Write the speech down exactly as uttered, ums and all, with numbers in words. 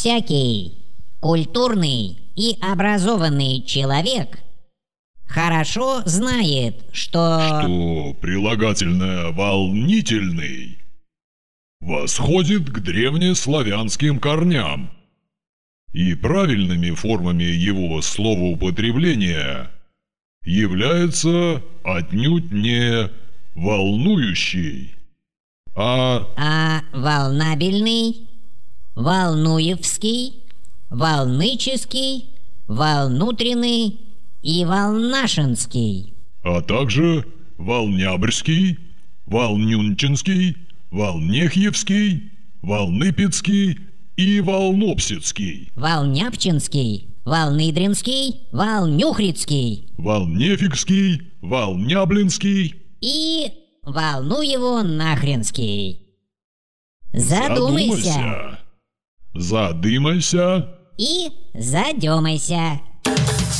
Всякий культурный и образованный человек хорошо знает, что... Что прилагательное «волнительный» восходит к древнеславянским корням, и правильными формами его словоупотребления является отнюдь не «волнующий», а... А волнабельный, волнуевский, волнический, волнутренный и волнашинский, а также волнябрьский, волнюнчинский, волнехьевский, волныпецкий и волнопсицкий, волняпчинский, волныдринский, волнюхрицкий волнефикский, волняблинский и волнуево нахренский. Задумайся. Задумайся. Задымайся. И задемайся.